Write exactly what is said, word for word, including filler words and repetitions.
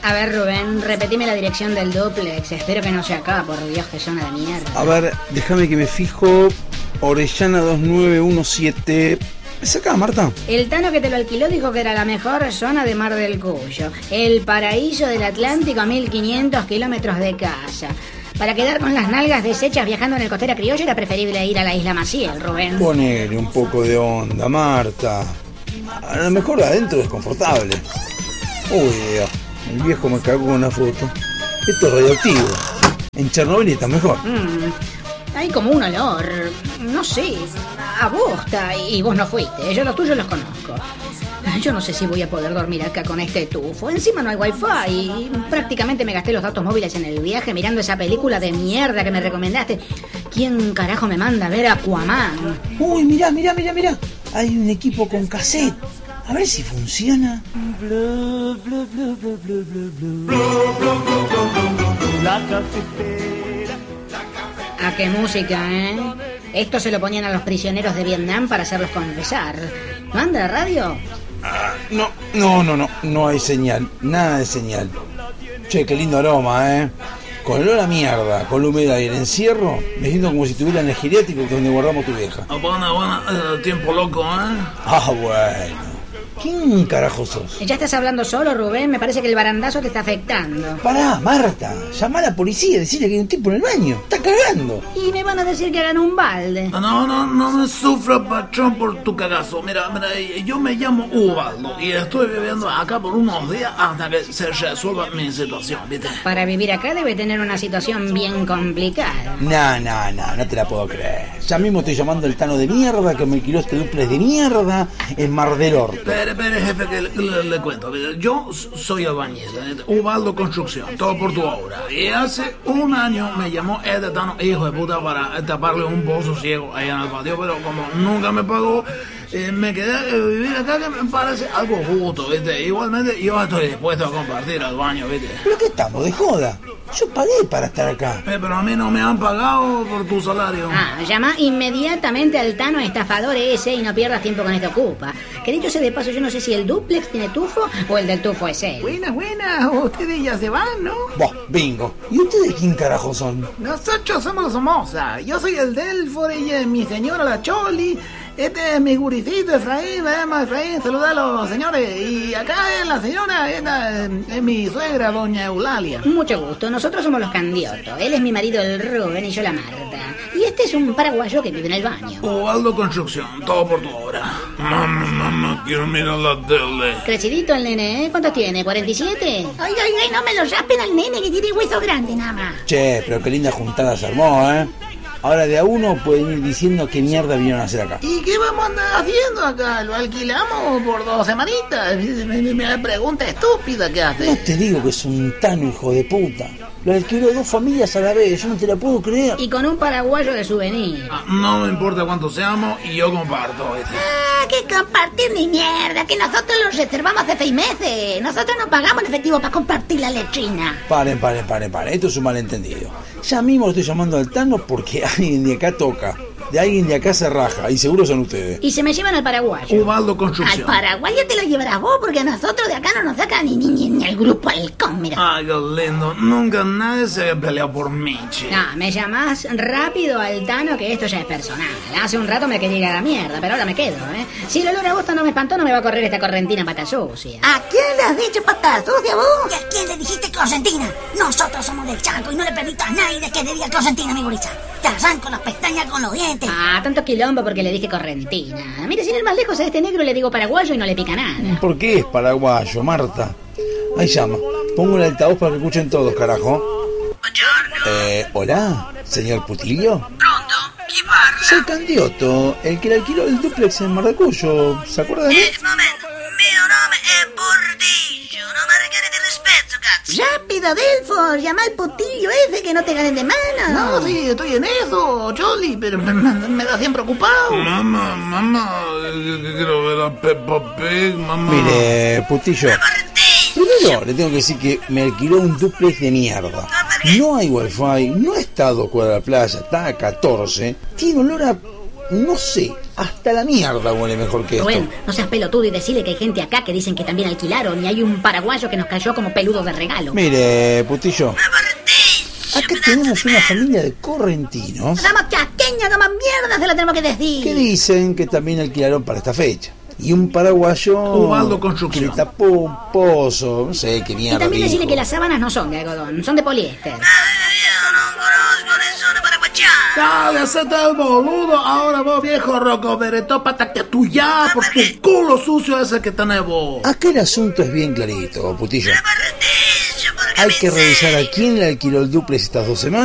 A ver, Rubén, repetime la dirección del duplex. Espero que no sea acá, por Dios, que zona de mierda. A ver, déjame que me fijo. Orellana dos nueve uno siete. ¿Es acá, Marta? El Tano que te lo alquiló dijo que era la mejor zona de Mar del Cuyo. El paraíso del Atlántico a mil quinientos kilómetros de casa. Para quedar con las nalgas deshechas viajando en el Costera Criollo era preferible ir a la Isla Maciel, Rubén. Ponele un poco de onda, Marta. A lo mejor adentro es confortable. Uy, Dios, el viejo me cagó una foto. Esto es radioactivo. En Chernobyl está mejor. Mm, hay como un olor, no sé, a bosta, y vos no fuiste. Yo los tuyos los conozco. Yo no sé si voy a poder dormir acá con este tufo. Encima no hay wifi y prácticamente me gasté los datos móviles en el viaje mirando esa película de mierda que me recomendaste. ¿Quién carajo me manda a ver Aquaman? Uy, mirá, mirá, mirá, mirá. Hay un equipo con cassette. A ver si funciona. La cafetera. ¿A qué música, eh? Esto se lo ponían a los prisioneros de Vietnam para hacerlos confesar. ¿No anda radio? Ah, no, no, no, no. No hay señal. Nada de señal. Che, qué lindo aroma, ¿eh? Con el olor a mierda, con la humedad y el encierro, me siento como si estuviera en el geriátrico donde guardamos tu vieja. Ah, bueno, bueno, eh, tiempo loco, ¿eh? Ah, bueno. ¿Quién carajo sos? ¿Ya estás hablando solo, Rubén? Me parece que el barandazo te está afectando. Pará, Marta. Llamá a la policía y decirle que hay un tipo en el baño. Está cagando. Y me van a decir que hagan un balde. No, no, no me sufra, patrón, por tu cagazo. Mira, mira, yo me llamo Ubaldo y estoy viviendo acá por unos días hasta que se resuelva mi situación, ¿viste? Para vivir acá debe tener una situación bien complicada. No, no, no, no te la puedo creer. Ya mismo estoy llamando al Tano de mierda que me alquiló este duplex de mierda en Mar del Orto. Espere, espere, jefe, que le, le, le cuento. Yo soy albañil, Ubaldo Construcción, todo por tu obra. Y hace un año me llamó este Tano, hijo de puta, para taparle un pozo ciego ahí en el patio, pero como nunca me pagó, eh, me quedé a vivir acá, que me parece algo justo, ¿viste? Igualmente yo estoy dispuesto a compartir el baño, ¿viste? ¿Pero qué estamos, de joda? Yo pagué para estar acá. Eh, pero a mí no me han pagado por tu salario. Ah, llama inmediatamente al Tano estafador ese y no pierdas tiempo con este ocupa. Que dicho sea de paso, yo no sé si el duplex tiene tufo o el del tufo es él. Buenas, buenas, ustedes ya se van, ¿no? Vos, bingo. ¿Y ustedes quién carajo son? Nosotros somos los Somoza. Yo soy el Delfor, ella es mi señora la Choli. Este es mi guricito Efraín, me llamo Efraín, saluda a los señores. Y acá es la señora, esta es mi suegra, doña Eulalia. Mucho gusto, nosotros somos los Candioto. Él es mi marido el Rubén y yo la Marta. Y este es un paraguayo que vive en el baño. Ubaldo Construcción, todo por tu obra. Mamá, mamá, quiero mirar la tele. Crecidito el nene, ¿eh? ¿Cuántos tiene? ¿cuarenta y siete? Ay, ay, ay, no me lo rapen al nene que tiene hueso grande nada más. Che, pero qué linda juntada se armó, ¿eh? Ahora de a uno pueden ir diciendo qué mierda vinieron a hacer acá. ¿Y qué vamos a andar haciendo acá? ¿Lo alquilamos por dos semanitas? Me pregunta estúpida que hace. No te digo que es un Tano, hijo de puta. Lo alquiló dos familias a la vez, yo no te la puedo creer. Y con un paraguayo de souvenir. Ah, no me importa cuánto seamos y yo comparto, ¿viste? Ah, que compartir ni mierda, que nosotros los reservamos hace seis meses. Nosotros no pagamos en efectivo para compartir la letrina. Paren, paren, paren, paren, esto es un malentendido. Ya mismo estoy llamando al Tano porque alguien de acá toca. De alguien de acá se raja, y seguro son ustedes. Y se me llevan al paraguayo. Ubaldo Construcción. Al paraguayo te lo llevarás vos, porque a nosotros de acá no nos sacan ni, ni, ni, ni el grupo halcón, mira. Ay, qué lindo. Nunca nadie se había peleado por mí, che. No, me llamás rápido al Tano, que esto ya es personal. Hace un rato me quería ir a la mierda, pero ahora me quedo, ¿eh? Si el olor a bosta no me espantó, no me va a correr esta correntina pata sucia. ¿A quién le has dicho pata sucia vos? ¿Y a quién le dijiste Corsentina? Nosotros somos del Chaco y no le permito a nadie que le diga Corsentina, mi gurisa. Te arranco las pestañas con los dientes. Ah, tanto quilombo porque le dije correntina. Mire, sin ir más lejos a este negro le digo paraguayo y no le pica nada. ¿Por qué es paraguayo, Marta? Ahí llama. Pongo el altavoz para que escuchen todos, carajo. Eh, ¿hola? ¿Señor Putilio? Pronto, chi parla? Soy Candioto, el que le alquiló el duplex en Mar del Cuyo. ¿Se acuerda de mí? Un momento, mio nome è Bordillo, no me requiere di rispetto, cazzo. Rápido, Delfor, llama al putillo ese que no te ganen de mano. No, sí, estoy en eso, Choli, pero me, me, me da siempre ocupado. Mamá, mamá, quiero ver a Peppa Pig, mamá. Mire, Putillo. Primero le tengo que decir que me alquiló un duplex de mierda. No hay wifi, no está a dos cuadras de la playa, está a catorce. Tiene olor a, no sé, hasta la mierda huele mejor que esto. Rubén, no seas pelotudo y decirle que hay gente acá que dicen que también alquilaron y hay un paraguayo que nos cayó como peludo de regalo. Mire, putillo, acá tenemos una familia de correntinos Dama chaqueña, como mierda se la tenemos que decir. que dicen que también alquilaron para esta fecha. Y un paraguayo Ubaldo que Construcción. le tapó un pozo, no sé qué mierda. Y también decirle dijo. que las sábanas no son de algodón, son de poliéster. Dale, hacete el boludo. Ahora vos, viejo roco beretó, patate tuya por tu culo sucio ese que tenés vos. Acá el asunto es bien clarito, putillo. Hay que revisar a quién le alquiló el duplex estas dos semanas.